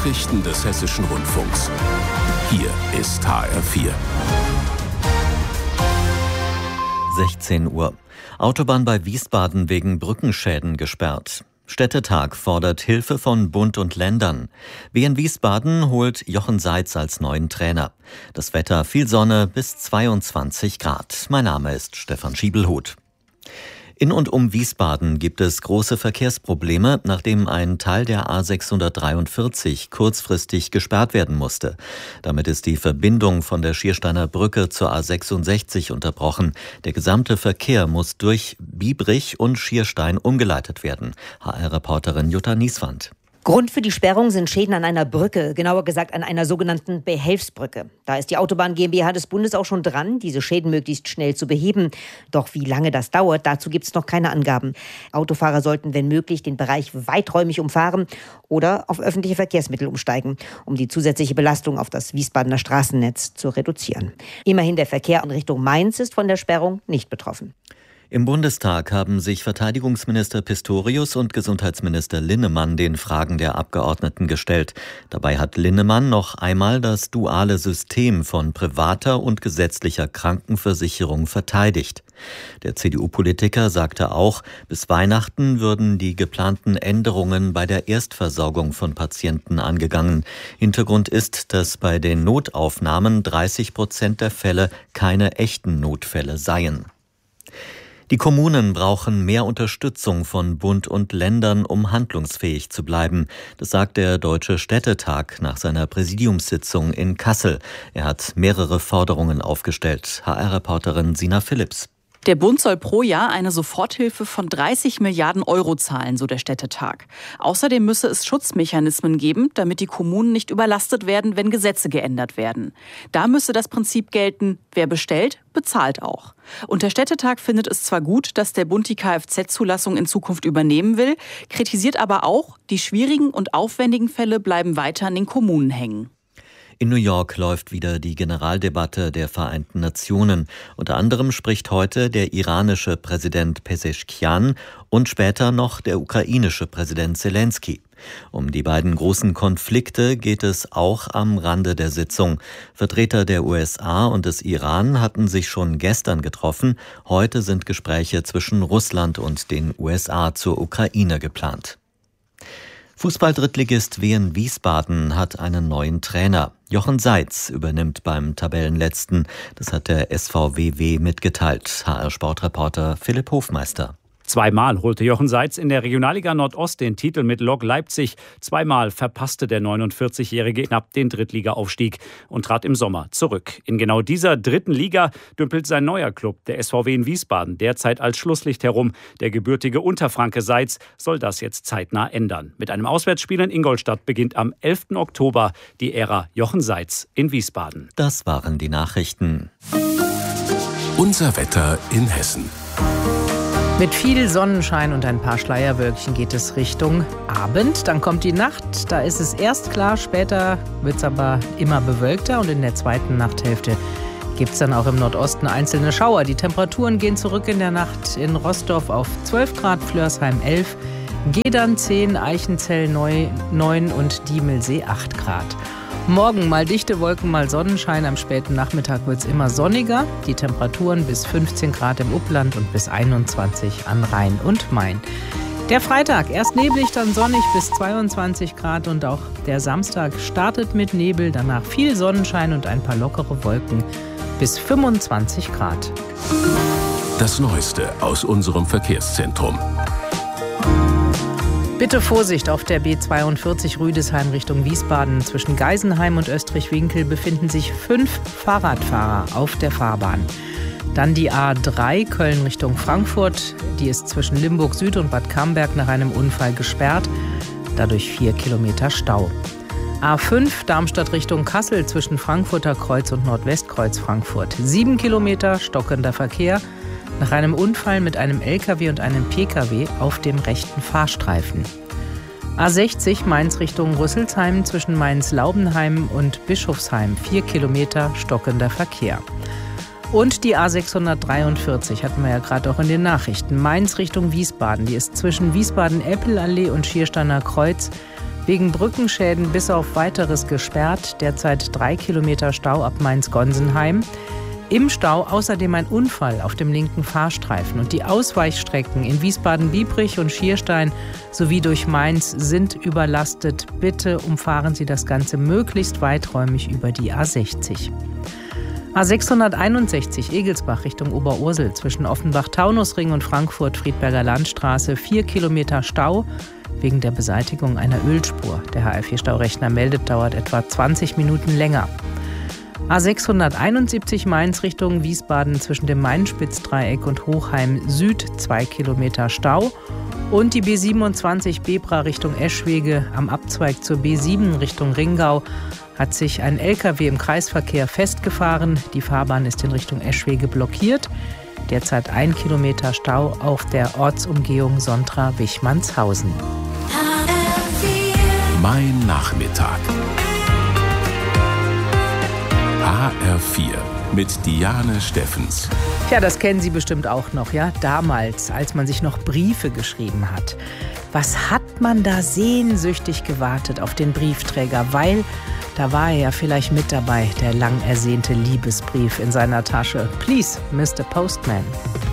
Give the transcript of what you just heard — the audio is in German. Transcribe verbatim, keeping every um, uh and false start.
Nachrichten des Hessischen Rundfunks. Hier ist H R vier. sechzehn Uhr. Autobahn bei Wiesbaden wegen Brückenschäden gesperrt. Städtetag fordert Hilfe von Bund und Ländern. W N Wiesbaden holt Jochen Seitz als neuen Trainer. Das Wetter: viel Sonne bis zweiundzwanzig Grad. Mein Name ist Stefan Schiebelhuth. In und um Wiesbaden gibt es große Verkehrsprobleme, nachdem ein Teil der A sechshundertdreiundvierzig kurzfristig gesperrt werden musste. Damit ist die Verbindung von der Schiersteiner Brücke zur A sechsundsechzig unterbrochen. Der gesamte Verkehr muss durch Biebrich und Schierstein umgeleitet werden. H R-Reporterin Jutta Nieswand. Grund für die Sperrung sind Schäden an einer Brücke, genauer gesagt an einer sogenannten Behelfsbrücke. Da ist die Autobahn GmbH des Bundes auch schon dran, diese Schäden möglichst schnell zu beheben. Doch wie lange das dauert, dazu gibt es noch keine Angaben. Autofahrer sollten, wenn möglich, den Bereich weiträumig umfahren oder auf öffentliche Verkehrsmittel umsteigen, um die zusätzliche Belastung auf das Wiesbadener Straßennetz zu reduzieren. Immerhin, der Verkehr in Richtung Mainz ist von der Sperrung nicht betroffen. Im Bundestag haben sich Verteidigungsminister Pistorius und Gesundheitsminister Linnemann den Fragen der Abgeordneten gestellt. Dabei hat Linnemann noch einmal das duale System von privater und gesetzlicher Krankenversicherung verteidigt. Der C D U-Politiker sagte auch, bis Weihnachten würden die geplanten Änderungen bei der Erstversorgung von Patienten angegangen. Hintergrund ist, dass bei den Notaufnahmen dreißig Prozent der Fälle keine echten Notfälle seien. Die Kommunen brauchen mehr Unterstützung von Bund und Ländern, um handlungsfähig zu bleiben. Das sagt der Deutsche Städtetag nach seiner Präsidiumssitzung in Kassel. Er hat mehrere Forderungen aufgestellt. H R-Reporterin Sina Philipps. Der Bund soll pro Jahr eine Soforthilfe von dreißig Milliarden Euro zahlen, so der Städtetag. Außerdem müsse es Schutzmechanismen geben, damit die Kommunen nicht überlastet werden, wenn Gesetze geändert werden. Da müsse das Prinzip gelten, wer bestellt, bezahlt auch. Und der Städtetag findet es zwar gut, dass der Bund die Kfz-Zulassung in Zukunft übernehmen will, kritisiert aber auch, die schwierigen und aufwendigen Fälle bleiben weiter an den Kommunen hängen. In New York läuft wieder die Generaldebatte der Vereinten Nationen. Unter anderem spricht heute der iranische Präsident Pezeshkian und später noch der ukrainische Präsident Zelensky. Um die beiden großen Konflikte geht es auch am Rande der Sitzung. Vertreter der U S A und des Iran hatten sich schon gestern getroffen. Heute sind Gespräche zwischen Russland und den U S A zur Ukraine geplant. Fußball-Drittligist W N Wiesbaden hat einen neuen Trainer. Jochen Seitz übernimmt beim Tabellenletzten. Das hat der S V W W mitgeteilt. H R-Sportreporter Philipp Hofmeister. Zweimal holte Jochen Seitz in der Regionalliga Nordost den Titel mit Lok Leipzig. Zweimal verpasste der neunundvierzigjährige knapp den Drittliga-Aufstieg und trat im Sommer zurück. In genau dieser dritten Liga dümpelt sein neuer Club, der S V W in Wiesbaden, derzeit als Schlusslicht herum. Der gebürtige Unterfranke Seitz soll das jetzt zeitnah ändern. Mit einem Auswärtsspiel in Ingolstadt beginnt am elften Oktober die Ära Jochen Seitz in Wiesbaden. Das waren die Nachrichten. Unser Wetter in Hessen. Mit viel Sonnenschein und ein paar Schleierwölkchen geht es Richtung Abend. Dann kommt die Nacht, da ist es erst klar, später wird es aber immer bewölkter und in der zweiten Nachthälfte gibt es dann auch im Nordosten einzelne Schauer. Die Temperaturen gehen zurück in der Nacht in Roßdorf auf zwölf Grad, Flörsheim elf, Gedern zehn, Eichenzell neun und Diemelsee acht Grad. Morgen mal dichte Wolken, mal Sonnenschein. Am späten Nachmittag wird es immer sonniger. Die Temperaturen bis fünfzehn Grad im Upland und bis einundzwanzig an Rhein und Main. Der Freitag erst neblig, dann sonnig bis zweiundzwanzig Grad. Und auch der Samstag startet mit Nebel, danach viel Sonnenschein und ein paar lockere Wolken bis fünfundzwanzig Grad. Das Neueste aus unserem Verkehrszentrum. Bitte Vorsicht, auf der B zweiundvierzig Rüdesheim Richtung Wiesbaden. Zwischen Geisenheim und Österreich-Winkel befinden sich fünf Fahrradfahrer auf der Fahrbahn. Dann die A drei Köln Richtung Frankfurt. Die ist zwischen Limburg Süd und Bad Camberg nach einem Unfall gesperrt. Dadurch vier Kilometer Stau. A fünf Darmstadt Richtung Kassel zwischen Frankfurter Kreuz und Nordwestkreuz Frankfurt. Sieben Kilometer stockender Verkehr. Nach einem Unfall mit einem L K W und einem P K W auf dem rechten Fahrstreifen. A sechzig Mainz Richtung Rüsselsheim zwischen Mainz-Laubenheim und Bischofsheim. Vier Kilometer stockender Verkehr. Und die A sechshundertdreiundvierzig hatten wir ja gerade auch in den Nachrichten. Mainz Richtung Wiesbaden. Die ist zwischen Wiesbaden-Eppelallee und Schiersteiner Kreuz Wegen Brückenschäden bis auf Weiteres gesperrt. Derzeit drei Kilometer Stau ab Mainz-Gonsenheim. Im Stau außerdem ein Unfall auf dem linken Fahrstreifen. Und die Ausweichstrecken in Wiesbaden-Biebrich und Schierstein sowie durch Mainz sind überlastet. Bitte umfahren Sie das Ganze möglichst weiträumig über die A sechzig. A sechshunderteinundsechzig Egelsbach Richtung Oberursel zwischen Offenbach-Taunusring und Frankfurt-Friedberger Landstraße. Vier Kilometer Stau wegen der Beseitigung einer Ölspur. Der H R vier Staurechner meldet, dauert etwa zwanzig Minuten länger. A sechshunderteinundsiebzig Mainz Richtung Wiesbaden zwischen dem Main-Spitz-Dreieck und Hochheim Süd. Zwei Kilometer Stau. Und die B siebenundzwanzig Bebra Richtung Eschwege am Abzweig zur B sieben Richtung Ringau hat sich ein L K W im Kreisverkehr festgefahren. Die Fahrbahn ist in Richtung Eschwege blockiert. Derzeit ein Kilometer Stau auf der Ortsumgehung Sontra-Wichmannshausen. Mein Nachmittag. H R vier mit Diane Steffens. Ja, das kennen Sie bestimmt auch noch, ja? Damals, als man sich noch Briefe geschrieben hat. Was hat man da sehnsüchtig gewartet auf den Briefträger? Weil da war er ja vielleicht mit dabei, der lang ersehnte Liebesbrief in seiner Tasche. Please, Mister Postman.